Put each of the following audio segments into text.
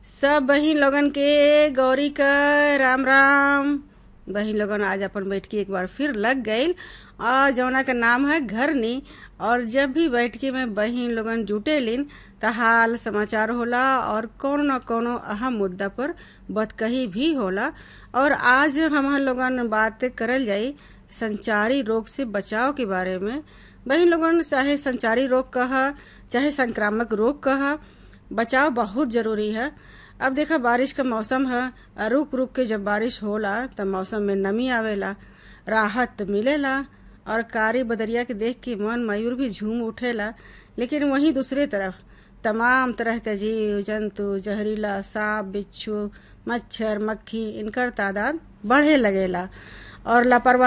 सब बहिन लोगन के गौरी का राम राम। बहिन लोगन आज अपन बैठकी एक बार फिर लग गईल और जौना का नाम है घरनी। और जब भी बैठकी में बहिन लोगन जुटे लिन त हाल समाचार होला और कोनो न कोनो अहम मुद्दा पर बतकही भी होला। और आज हम लोगन बात करल जाई संचारी रोग से बचाव के बारे में। बहिन लोगन चाहे संचारी रोग कहा चाहे संक्रामक रोग कहा, बचाव बहुत जरूरी है। अब देखा बारिश का मौसम है, रुक रुक के जब बारिश होला तब मौसम में नमी आवेला, राहत मिलेला और कारी बदरिया के देख के मन मयूर भी झूम उठेला। लेकिन वहीं दूसरे तरफ तमाम तरह के जीव जंतु, जहरीला सांप, बिच्छू, मच्छर, मक्खी, इनकर तादाद बढ़े लगेला और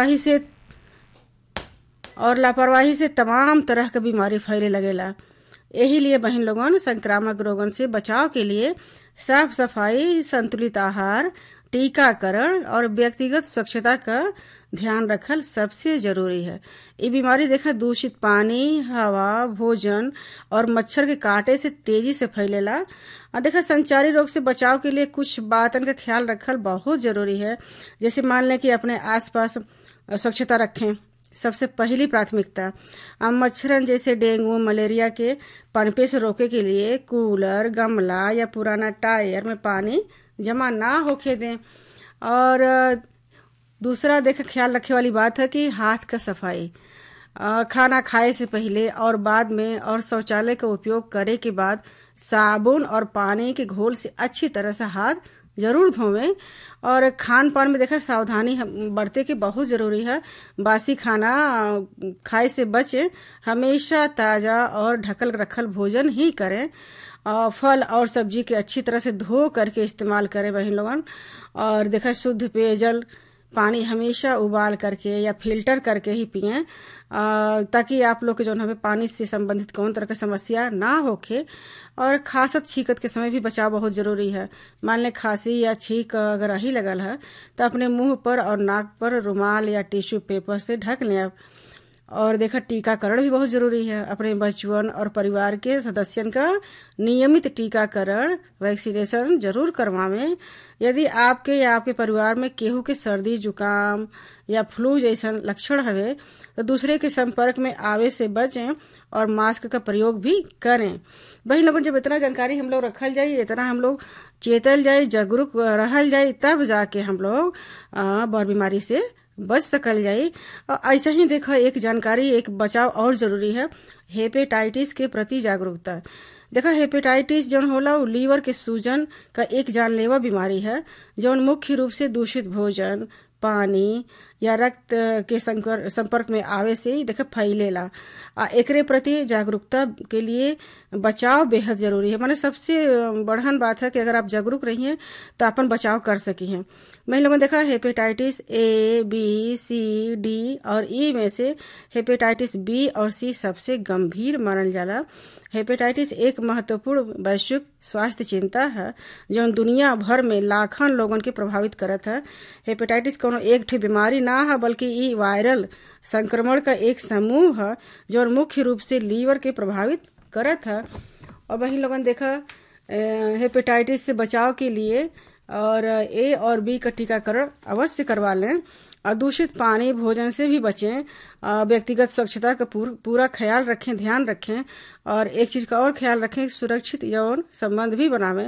लापरवाही से तमाम तरह के बीमारी फैले लगेला। यही लिए बहन लोगन संक्रामक रोगन से बचाव के लिए साफ सफाई, संतुलित आहार, टीकाकरण और व्यक्तिगत स्वच्छता का ध्यान रखल सबसे जरूरी है। ये बीमारी देखा दूषित पानी, हवा, भोजन और मच्छर के काटे से तेजी से फैलेला। और देखा संचारी रोग से बचाव के लिए कुछ बातन का ख्याल रखल बहुत जरूरी है। जैसे मान लें कि अपने आसपास स्वच्छता रखें, सबसे पहली प्राथमिकता। मच्छरन जैसे डेंगू, मलेरिया के पनपे से रोके के लिए कूलर, गमला या पुराना टायर में पानी जमा ना होके दें। और दूसरा देखा ख्याल रखे वाली बात है कि हाथ का सफाई, खाना खाए से पहले और बाद में और शौचालय का उपयोग करे के बाद साबुन और पानी के घोल से अच्छी तरह से हाथ जरूर धोवें। और खान पान में देखा सावधानी बरते के बहुत जरूरी है। बासी खाना खाए से बचे, हमेशा ताज़ा और ढकल रखल भोजन ही करें। फल और सब्जी के अच्छी तरह से धो करके इस्तेमाल करें बहन लोगन। और देखा शुद्ध पेयजल पानी हमेशा उबाल करके या फिल्टर करके ही पिएं, ताकि आप लोग के जो हमें पानी से संबंधित कौन तरह की समस्या ना होके। और खांसत छींकत के समय भी बचाव बहुत जरूरी है। मान लें खांसी या छींक अगर रही लगल है तो अपने मुंह पर और नाक पर रुमाल या टिश्यू पेपर से ढक लें। और देखा टीकाकरण भी बहुत जरूरी है। अपने बच्चों और परिवार के सदस्यों का नियमित टीकाकरण, वैक्सीनेशन जरूर करवावें। यदि आपके या आपके परिवार में केहू के सर्दी, जुकाम या फ्लू जैसा लक्षण हवे तो दूसरे के संपर्क में आवे से बचें और मास्क का प्रयोग भी करें। वही लोगों जब इतना जानकारी हम लोग रखल जाए, इतना हम लोग चेतल जाए, जागरूक रहल जाए, तब जाके हम लोग बड़ बीमारी से बच सकल जाए। ऐसा ही देखा एक जानकारी, एक बचाव और जरूरी है, हेपेटाइटिस के प्रति जागरूकता। देखा हेपेटाइटिस जौन होला वो लीवर के सूजन का एक जानलेवा बीमारी है, जौन मुख्य रूप से दूषित भोजन, पानी या रक्त के संपर्क में आवे से ही देखा फैलेला। एकरे प्रति जागरूकता के लिए बचाव बेहद जरूरी है। माने सबसे बढ़न बात है कि अगर आप जागरूक रहिए तो अपन बचाव कर सकी हैं। मैं लोगों ने देखा hepatitis A, B, C, D और ई में से हेपेटाइटिस बी और सी सबसे गंभीर मानल जाला। हेपेटाइटिस एक महत्वपूर्ण वैश्विक स्वास्थ्य चिंता है जो दुनिया भर में लाखन लोगन के प्रभावित करत है। हेपेटाइटिस कोनो एक ठे बीमारी ना है, बल्कि ई वायरल संक्रमण का एक समूह है जो मुख्य रूप से लीवर के प्रभावित करत है। और वही लोगन देखा हेपेटाइटिस से बचाव के लिए और ए और बी का टीकाकरण अवश्य करवा लें। दूषित पानी, भोजन से भी बचें। व्यक्तिगत स्वच्छता का पूरा ख्याल रखें, ध्यान रखें। और एक चीज़ का और ख्याल रखें, सुरक्षित यौन संबंध भी बनावें।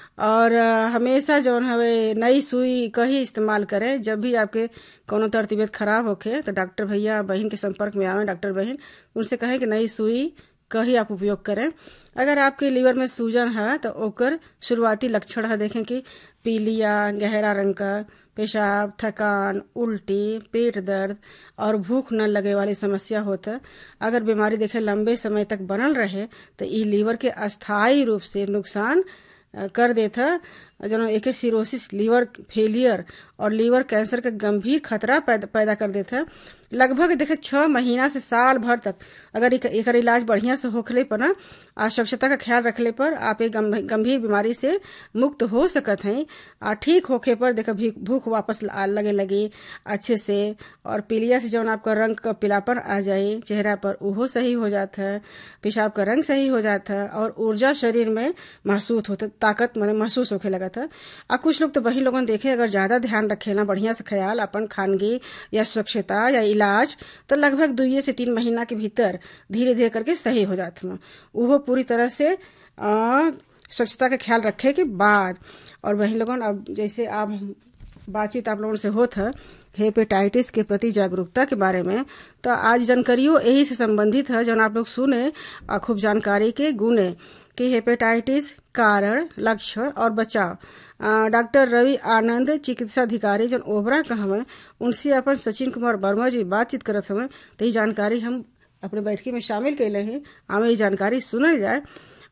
और हमेशा जौन हवे नई सुई का ही इस्तेमाल करें। जब भी आपके कोनो तरह तबीयत खराब होके तो डॉक्टर भैया बहन के संपर्क में आवें, डॉक्टर बहन उनसे कहें कि नई सुई का ही आप उपयोग करें। अगर आपके लीवर में सूजन है तो ओकर शुरुआती लक्षण है, देखें कि पीलिया, गहरा रंग का पेशाब, थकान, उल्टी, पेट दर्द और भूख न लगे वाली समस्या होता। अगर बीमारी देखे लंबे समय तक बनल रहे तो ई लीवर के अस्थायी रूप से नुकसान कर देता। जो एक सिरोसिस, लीवर फेलियर और लीवर कैंसर का गंभीर खतरा पैदा कर देता है। लगभग देखे 6 महीना से साल भर तक अगर एक इलाज बढ़िया से होखले पर ना आ स्वच्छता का ख्याल रखले पर आप एक गंभीर बीमारी से मुक्त हो सकत हैं। और ठीक होखे पर देखा भूख वापस लगे लगी अच्छे से, और पीलिया से जौन आपका रंग का पीलापन आ जाए चेहरा पर उहो सही हो जाता है, पेशाब का रंग सही हो जाता है और ऊर्जा शरीर में महसूस होता, ताकत महसूस होखे लगा था। और कुछ लोग तो वही लोगों देखे अगर ज्यादा ध्यान रखे ना बढ़िया से ख्याल अपन खानगी या स्वच्छता या इलाज तो लगभग 2 से 3 महीना के भीतर धीरे धीरे करके सही हो जाता है। वो पूरी तरह से स्वच्छता का ख्याल रखे के बाद। और वही लोगों अब जैसे आप बातचीत आप लोगों से होता है हेपेटाइटिस के प्रति जागरूकता के बारे में, तो आज जानकारियों यही से संबंधित है जो आप लोग सुने और खूब जानकारी के गुणे कि हेपेटाइटिस कारण, लक्षण और बचाव। डॉक्टर रवि आनंद चिकित्सा अधिकारी जो ओबरा का हमें उनसे अपन सचिन कुमार वर्मा जी बातचीत करत हमें, तो ये जानकारी हम अपने बैठकी में शामिल कैले हैं। हमें ये जानकारी सुनल जाए।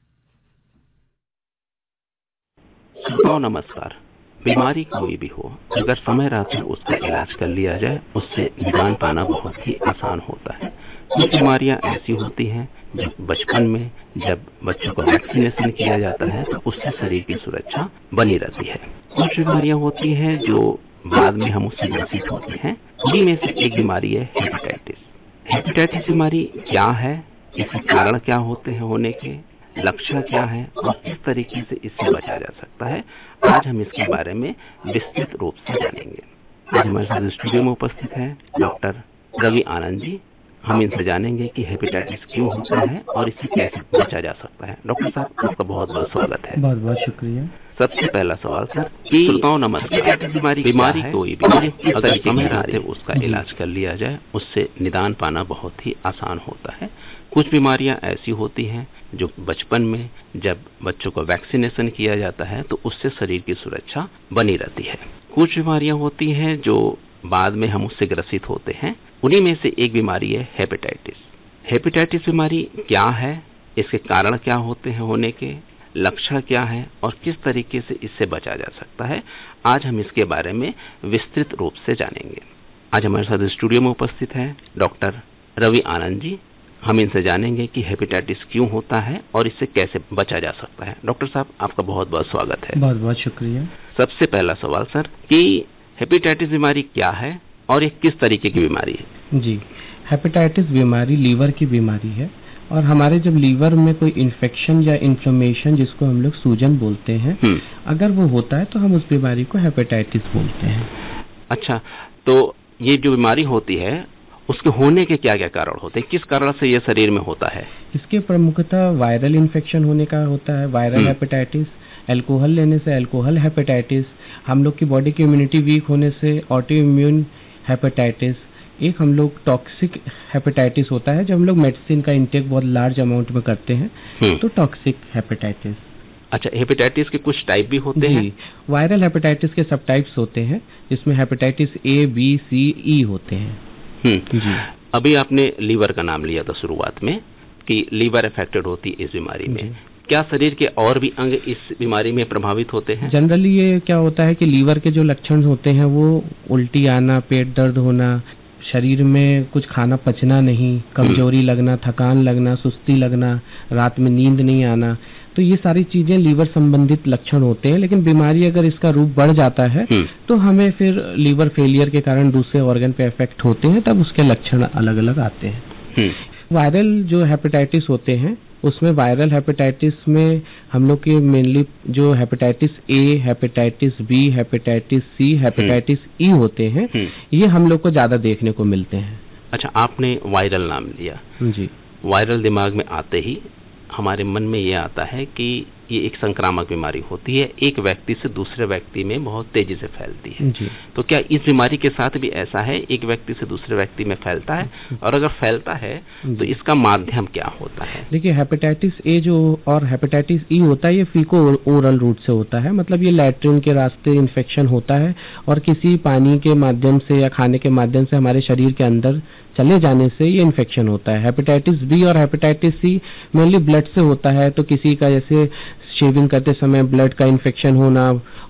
नमस्कार। बीमारी कोई भी हो, अगर समय रहते उसका इलाज कर लिया जाए उससे निदान पाना बहुत ही आसान होता है। कुछ बीमारियां ऐसी होती हैं जो बचपन में जब बच्चों को वैक्सीनेशन किया जाता है तो उससे शरीर की सुरक्षा बनी रहती है। कुछ बीमारियां होती हैं जो बाद में हम उससे ग्रसित होते हैं। उन्हीं में से एक बीमारी है हेपेटाइटिस। हेपेटाइटिस बीमारी क्या है, इसके कारण क्या होते हैं होने के, लक्षण क्या है और किस तरीके से इससे बचा जा सकता है, आज हम इसके बारे में विस्तृत रूप से जानेंगे। आज हमारे साथ स्टूडियो में उपस्थित है डॉक्टर रवि आनंद जी। हम इनसे जानेंगे कि हेपेटाइटिस क्यों होता है और इससे कैसे बचा जा सकता है। डॉक्टर साहब, आपका बहुत बहुत स्वागत है। बहुत बहुत शुक्रिया। सबसे पहला सवाल सर कि नमस्कार, बीमारी कोई भी अगर समय रहते उसका इलाज कर लिया जाए उससे निदान पाना बहुत ही आसान होता है। कुछ बीमारियां ऐसी होती हैं जो बचपन में जब बच्चों को वैक्सीनेशन किया जाता है तो उससे शरीर की सुरक्षा बनी रहती है। कुछ बीमारियां होती हैं जो बाद में हम उससे ग्रसित होते हैं। उन्हीं में से एक बीमारी है हेपेटाइटिस। हेपेटाइटिस बीमारी क्या है, इसके कारण क्या होते हैं होने के, लक्षण क्या है और किस तरीके से इससे बचा जा सकता है, आज हम इसके बारे में विस्तृत रूप से जानेंगे। आज हमारे साथ स्टूडियो में उपस्थित है डॉक्टर रवि आनंद जी। हम इनसे जानेंगे कि हेपेटाइटिस क्यों होता है और इससे कैसे बचा जा सकता है। डॉक्टर साहब, आपका बहुत बहुत स्वागत है। बहुत बहुत शुक्रिया। सबसे पहला सवाल सर कि हेपेटाइटिस बीमारी क्या है और ये किस तरीके की बीमारी है? जी, हेपेटाइटिस बीमारी लीवर की बीमारी है और हमारे जब लीवर में कोई इन्फेक्शन या इन्फ्लेमेशन, जिसको हम लोग सूजन बोलते हैं, अगर वो होता है तो हम उस बीमारी को हेपेटाइटिस बोलते हैं। अच्छा, तो ये जो बीमारी होती है उसके होने के क्या क्या कारण होते हैं, किस कारण से ये शरीर में होता है? इसके प्रमुखतः वायरल इन्फेक्शन होने का होता है, वायरल हेपेटाइटिस, अल्कोहल लेने से अल्कोहल हेपेटाइटिस, हम लोग की बॉडी की इम्यूनिटी वीक होने से ऑटो इम्यून हेपेटाइटिस, एक हम लोग टॉक्सिक हेपेटाइटिस होता है जब हम लोग मेडिसिन का इंटेक बहुत लार्ज अमाउंट में करते हैं तो टॉक्सिक हेपेटाइटिस। अच्छा, हेपेटाइटिस के कुछ टाइप भी होते हैं? वायरल हेपेटाइटिस के सब टाइप्स होते हैं जिसमें हेपेटाइटिस ए, बी, सी, ई होते हैं। जी, अभी आपने लीवर का नाम लिया था शुरुआत में कि लीवर अफेक्टेड होती है इस बीमारी में। क्या शरीर के और भी अंग इस बीमारी में प्रभावित होते हैं? जनरली ये क्या होता है कि लीवर के जो लक्षण होते हैं वो उल्टी आना, पेट दर्द होना, शरीर में कुछ खाना पचना नहीं, कमजोरी लगना, थकान लगना, सुस्ती लगना, रात में नींद नहीं आना, तो ये सारी चीजें लीवर संबंधित लक्षण होते हैं। लेकिन बीमारी अगर इसका रूप बढ़ जाता है तो हमें फिर लीवर फेलियर के कारण दूसरे ऑर्गन पे इफेक्ट होते हैं, तब उसके लक्षण अलग अलग आते हैं। वायरल जो हेपेटाइटिस होते हैं उसमें वायरल हेपेटाइटिस में हम लोग के मेनली जो hepatitis A, hepatitis B, hepatitis C, hepatitis E होते हैं, ये हम लोग को ज्यादा देखने को मिलते हैं। अच्छा, आपने वायरल नाम लिया। जी, वायरल दिमाग में आते ही हमारे मन में ये आता है कि ये एक संक्रामक बीमारी होती है, एक व्यक्ति से दूसरे व्यक्ति में बहुत तेजी से फैलती है। जी। तो क्या इस बीमारी के साथ भी ऐसा है, एक व्यक्ति से दूसरे व्यक्ति में फैलता है, और अगर फैलता है तो इसका माध्यम क्या होता है? देखिए, हेपेटाइटिस ए जो और हेपेटाइटिस ई होता है ये फीको ओरल रूट से होता है, मतलब ये लैट्रिन के रास्ते इन्फेक्शन होता है और किसी पानी के माध्यम से या खाने के माध्यम से हमारे शरीर के अंदर चले जाने से ये इन्फेक्शन होता है। हेपेटाइटिस बी और हेपेटाइटिस सी मेनली ब्लड से होता है, तो किसी का जैसे शेविंग करते समय ब्लड का इन्फेक्शन होना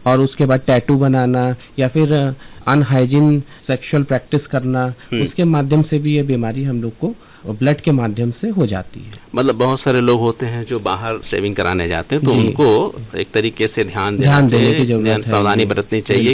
और उसके बाद टैटू बनाना या फिर अनहाइजीन सेक्सुअल प्रैक्टिस करना, उसके माध्यम से भी ये बीमारी हम लोग को ब्लड के माध्यम से हो जाती है। मतलब बहुत सारे लोग होते हैं जो बाहर सेविंग कराने जाते हैं, तो उनको एक तरीके से ध्यान देने की जरूरत है, सावधानी बरतनी चाहिए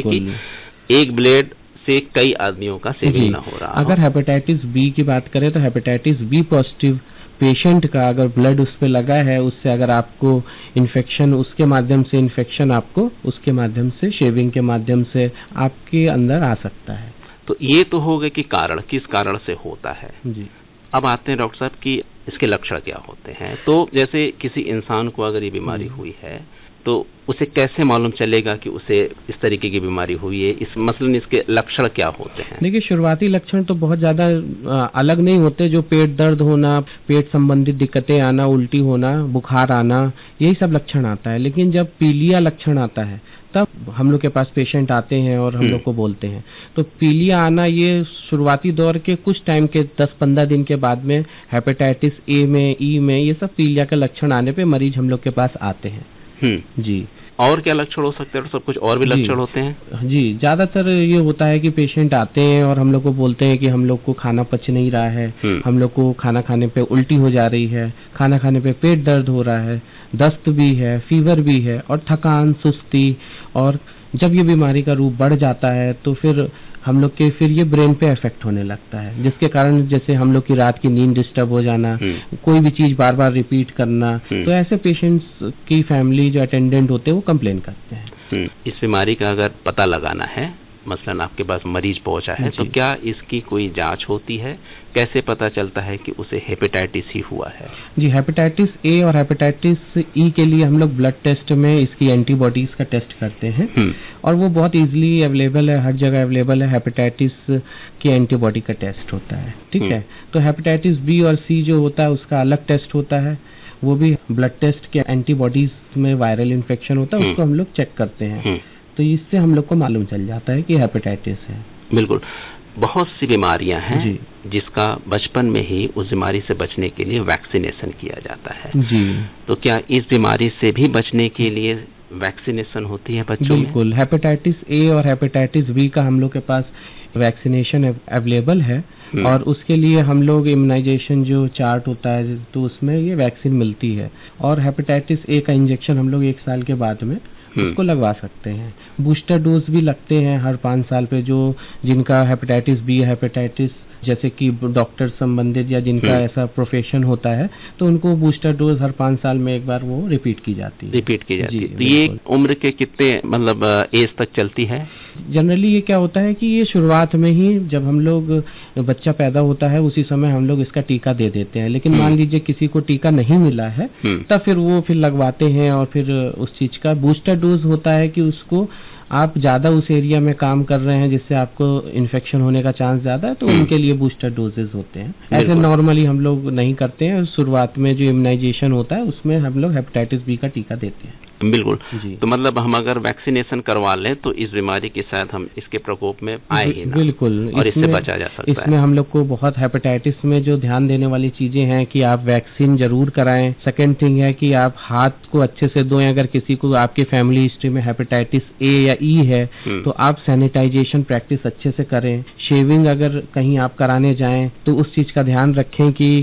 कि एक ब्लेड से कई आदमियों का सेविंग ना हो रहा। अगर हेपेटाइटिस बी की बात करें तो हेपेटाइटिस बी पॉजिटिव पेशेंट का अगर ब्लड उस पे लगा है, उससे अगर आपको इन्फेक्शन, उसके माध्यम से इन्फेक्शन आपको उसके माध्यम से शेविंग के माध्यम से आपके अंदर आ सकता है। तो ये तो हो गए कि कारण, किस कारण से होता है जी। अब आते हैं डॉक्टर साहब कि इसके लक्षण क्या होते हैं। तो जैसे किसी इंसान को अगर ये बीमारी हुई है तो उसे कैसे मालूम चलेगा कि उसे इस तरीके की बीमारी हुई है, इस मसलन इसके लक्षण क्या होते हैं? देखिए, शुरुआती लक्षण तो बहुत ज्यादा अलग नहीं होते। जो पेट दर्द होना, पेट संबंधित दिक्कतें आना, उल्टी होना, बुखार आना, यही सब लक्षण आता है। लेकिन जब पीलिया लक्षण आता है तब हम लोग के पास पेशेंट आते हैं और हम लोग को बोलते हैं। तो पीलिया आना ये शुरुआती दौर के कुछ टाइम के 10-15 दिन के बाद में हेपेटाइटिस ए में, ई में, ये सब पीलिया का लक्षण आने पे मरीज हम लोग के पास आते हैं। जी। और क्या लक्षण हो सकते हैं? सब कुछ और भी लक्षण होते हैं? जी, ज्यादातर ये होता है कि पेशेंट आते हैं और हम लोग को बोलते हैं कि हम लोग को खाना पच नहीं रहा है, हम लोग को खाना खाने पे उल्टी हो जा रही है, खाना खाने पे पेट दर्द हो रहा है, दस्त भी है, फीवर भी है और थकान, सुस्ती। और जब ये बीमारी का रूप बढ़ जाता है तो फिर हम लोग के ये ब्रेन पे इफेक्ट होने लगता है, जिसके कारण जैसे हम लोग की रात की नींद डिस्टर्ब हो जाना, कोई भी चीज बार बार रिपीट करना। तो ऐसे पेशेंट्स की फैमिली जो अटेंडेंट होते हैं वो कंप्लेन करते हैं। इस बीमारी का अगर पता लगाना है, मसलन आपके पास मरीज पहुंचा है, तो क्या इसकी कोई जांच होती है? कैसे पता चलता है कि उसे हेपेटाइटिस ही हुआ है? जी, हेपेटाइटिस ए और हेपेटाइटिस ई के लिए हम लोग ब्लड टेस्ट में इसकी एंटीबॉडीज का टेस्ट करते हैं और वो बहुत इजीली अवेलेबल है, हर जगह अवेलेबल है। हेपेटाइटिस की एंटीबॉडी का टेस्ट होता है, ठीक है। तो हेपेटाइटिस बी और सी जो होता है उसका अलग टेस्ट होता है, वो भी ब्लड टेस्ट के एंटीबॉडीज में वायरल इन्फेक्शन होता है, उसको हम लोग चेक करते हैं। तो इससे हम लोग को मालूम चल जाता है कि हेपेटाइटिस है। बिल्कुल। बहुत सी बीमारियां हैं जिसका बचपन में ही उस बीमारी से बचने के लिए वैक्सीनेशन किया जाता है। जी। तो क्या इस बीमारी से भी बचने के लिए वैक्सीनेशन होती है बच्चों में? बिल्कुल। हेपेटाइटिस ए और हेपेटाइटिस बी का हम लोग के पास वैक्सीनेशन अवेलेबल है और उसके लिए हम लोग इम्यूनाइजेशन जो चार्ट होता है तो उसमें ये वैक्सीन मिलती है। और हेपेटाइटिस ए का इंजेक्शन हम लोग 1 साल के बाद में उसको लगवा सकते हैं। बूस्टर डोज भी लगते हैं हर 5 साल पे, जो जिनका हेपेटाइटिस बी, हेपेटाइटिस जैसे कि डॉक्टर संबंधित या जिनका ऐसा प्रोफेशन होता है तो उनको बूस्टर डोज हर 5 साल में एक बार वो रिपीट की जाती है। तो ये उम्र के कितने मतलब एज तक चलती है? जनरली ये क्या होता है कि ये शुरुआत में ही जब हम लोग बच्चा पैदा होता है उसी समय हम लोग इसका टीका दे देते हैं। लेकिन मान लीजिए किसी को टीका नहीं मिला है तब फिर वो लगवाते हैं और फिर उस चीज का बूस्टर डोज होता है कि उसको आप ज्यादा उस एरिया में काम कर रहे हैं जिससे आपको इन्फेक्शन होने का चांस ज्यादा है तो उनके लिए बूस्टर डोजेज होते हैं। ऐसे नॉर्मली हम लोग नहीं करते हैं। शुरुआत में जो इम्यूनाइजेशन होता है उसमें हम लोग हेपेटाइटिस बी का टीका देते हैं। बिल्कुल। तो मतलब हम अगर वैक्सीनेशन करवा लें तो इस बीमारी के साथ हम इसके प्रकोप में आए ही ना। बिल्कुल। और इससे बचा जा सकता है। इसमें हम लोग को बहुत हेपेटाइटिस में जो ध्यान देने वाली चीजें हैं कि आप वैक्सीन जरूर कराएं। सेकेंड थिंग है कि आप हाथ को अच्छे से धोएं। अगर किसी को आपकी फैमिली हिस्ट्री में हेपेटाइटिस ए या ई है तो आप सैनिटाइजेशन प्रैक्टिस अच्छे से करें। शेविंग अगर कहीं आप कराने जाएं तो उस चीज का ध्यान रखें कि